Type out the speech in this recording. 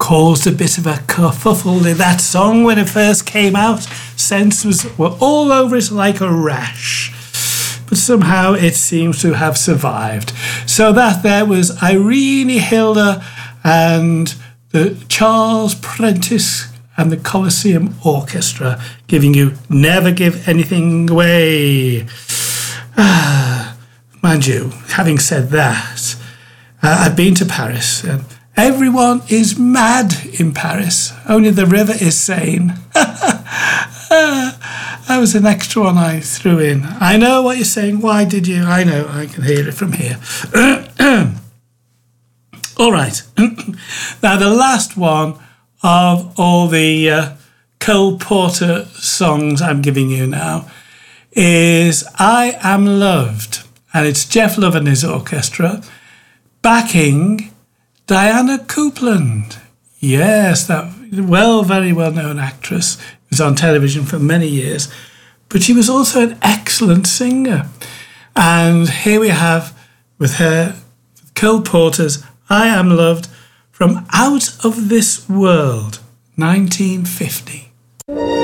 caused a bit of a kerfuffle in that song when it first came out. Censors were all over it like a rash. But somehow it seems to have survived. So that there was Irene Hilda and the Charles Prentice and the Colosseum Orchestra giving you Never Give Anything Away. Mind you, having said that, I've been to Paris. Everyone is mad in Paris. Only the river is sane. That was an extra one I threw in. I know what you're saying. Why did you? I know. I can hear it from here. All right. Now, the last one of all the Cole Porter songs I'm giving you now is I Am Loved. And it's Jeff Love and his orchestra backing Diana Coupland. Yes, that very well-known actress who was on television for many years. But she was also an excellent singer. And here we have with her, Cole Porter's I Am Loved from Out of This World, 1950.